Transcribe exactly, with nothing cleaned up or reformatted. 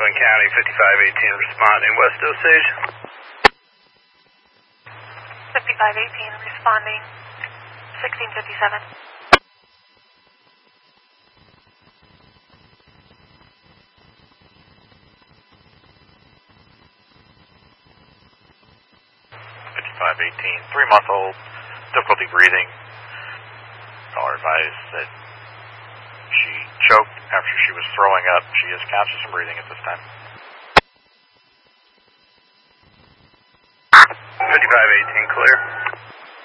Franklin County, fifty-five eighteen, responding. West Osage. fifty-five eighteen, responding. sixteen fifty-seven. fifty-five eighteen, three-month-old, difficulty breathing. Caller advised that she choked after she was throwing up. She is conscious and breathing at this time.